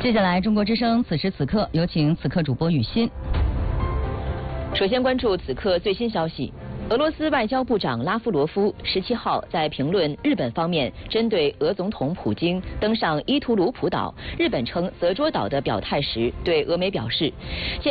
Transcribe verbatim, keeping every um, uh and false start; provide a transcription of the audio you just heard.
接下来，中国之声此时此刻有请此刻主播雨欣。 首先关注此刻最新消息。俄罗斯外交部长拉夫罗夫十七号在评论日本方面针对俄总统普京登上伊图鲁普岛，日本称泽捉岛的表态时，对俄媒表示。